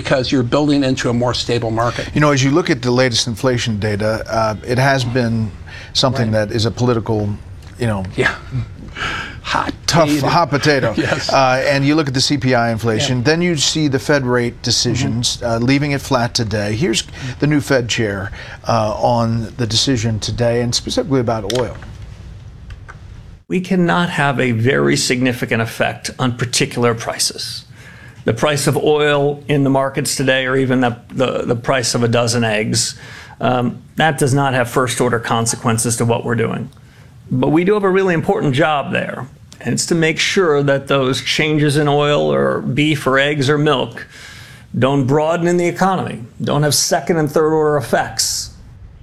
because you're building into a more stable market. You know, as you look at the latest inflation data, it has been something that is a political, hot potato. Yes. And you look at the CPI inflation, then you see the Fed rate decisions, leaving it flat today. Here's the new Fed chair on the decision today, and specifically about oil. We cannot have a very significant effect on particular prices. The price of oil in the markets today, or even the price of a dozen eggs, that does not have first order consequences to what we're doing. But we do have a really important job there, and it's to make sure that those changes in oil or beef or eggs or milk don't broaden in the economy, don't have second and third order effects.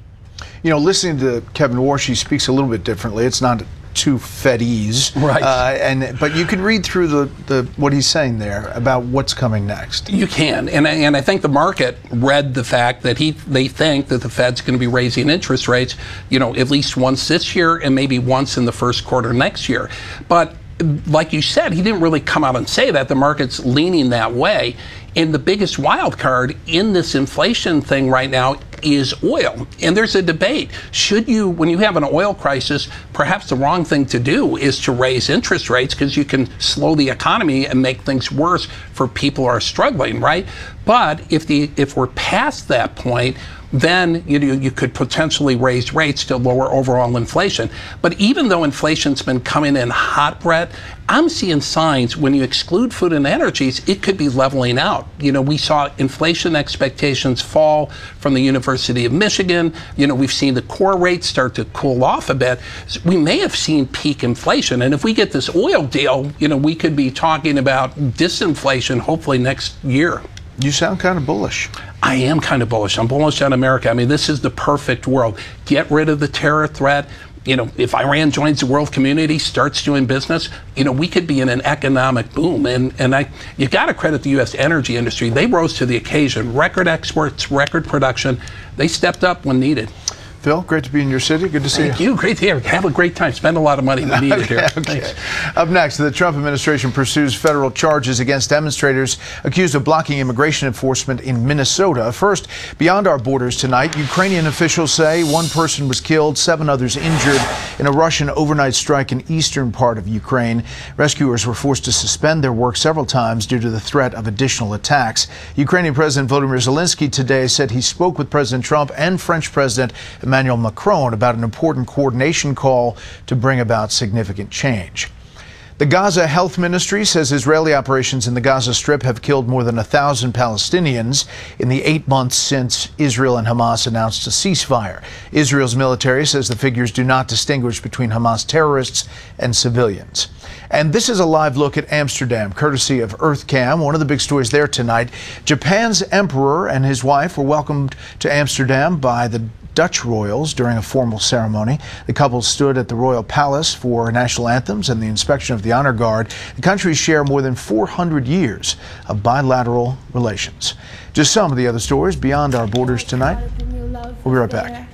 You know, listening to Kevin Warsh, he speaks a little bit differently. It's not too Fedese, right? But you can read through the what he's saying there about what's coming next. You can, and I think the market read the fact that they think that the Fed's going to be raising interest rates, at least once this year and maybe once in the first quarter next year. But like you said, he didn't really come out and say that. The market's leaning that way. And the biggest wild card in this inflation thing right now is oil. And there's a debate. Should you, when you have an oil crisis, perhaps the wrong thing to do is to raise interest rates because you can slow the economy and make things worse for people who are struggling, right? But if we're past that point, then you could potentially raise rates to lower overall inflation. But even though inflation's been coming in hot, Brett, I'm seeing signs when you exclude food and energies, it could be leveling out. We saw inflation expectations fall from the University of Michigan. We've seen the core rate start to cool off a bit. So we may have seen peak inflation. And if we get this oil deal, we could be talking about disinflation hopefully next year. You sound kind of bullish. I am kind of bullish. I'm bullish on America. I mean, this is the perfect world. Get rid of the terror threat. If Iran joins the world community, starts doing business, we could be in an economic boom. And you got to credit the U.S. energy industry. They rose to the occasion. Record exports, record production. They stepped up when needed. Phil, great to be in your city. Good to see you. Thank you. Great to hear. Have a great time. Spend a lot of money. We need it here. Okay. Up next, the Trump administration pursues federal charges against demonstrators accused of blocking immigration enforcement in Minnesota. First, beyond our borders tonight, Ukrainian officials say one person was killed, 7 others injured in a Russian overnight strike in eastern part of Ukraine. Rescuers were forced to suspend their work several times due to the threat of additional attacks. Ukrainian President Volodymyr Zelensky today said he spoke with President Trump and French President Emmanuel Macron about an important coordination call to bring about significant change. The Gaza Health Ministry says Israeli operations in the Gaza Strip have killed more than 1,000 Palestinians in the 8 months since Israel and Hamas announced a ceasefire. Israel's military says the figures do not distinguish between Hamas terrorists and civilians. And this is a live look at Amsterdam, courtesy of EarthCam. One of the big stories there tonight. Japan's emperor and his wife were welcomed to Amsterdam by the Dutch royals during a formal ceremony. The couple stood at the royal palace for national anthems and the inspection of the honor guard. The countries share more than 400 years of bilateral relations. Just some of the other stories beyond our borders tonight. We'll be right back.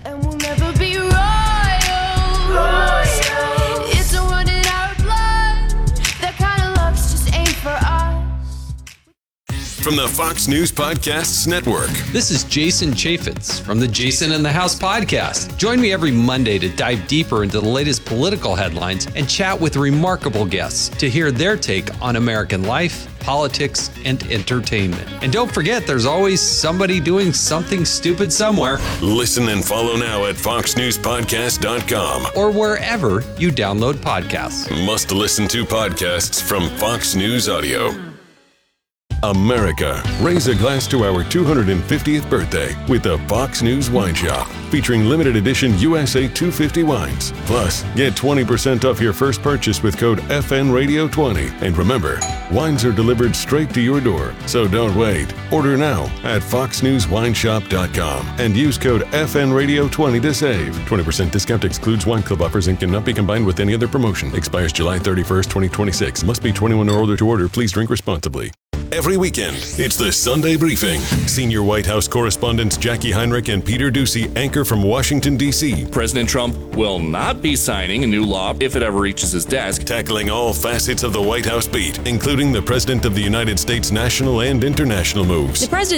From the Fox News Podcasts Network. This is Jason Chaffetz from the Jason in the House podcast. Join me every Monday to dive deeper into the latest political headlines and chat with remarkable guests to hear their take on American life, politics, and entertainment. And don't forget, there's always somebody doing something stupid somewhere. Listen and follow now at foxnewspodcast.com or wherever you download podcasts. Must listen to podcasts from Fox News Audio. America, raise a glass to our 250th birthday with the Fox News Wine Shop, featuring limited edition USA 250 wines. Plus, get 20% off your first purchase with code FNRadio20. And remember, wines are delivered straight to your door, so don't wait. Order now at foxnewswineshop.com and use code FNRadio20 to save. 20% discount excludes wine club offers and cannot be combined with any other promotion. Expires July 31st, 2026. Must be 21 or older to order. Please drink responsibly. Every weekend, it's the Sunday Briefing. Senior White House correspondents Jackie Heinrich and Peter Doocy anchor from Washington, D.C. President Trump will not be signing a new law if it ever reaches his desk. Tackling all facets of the White House beat, including the President of the United States national and international moves. The president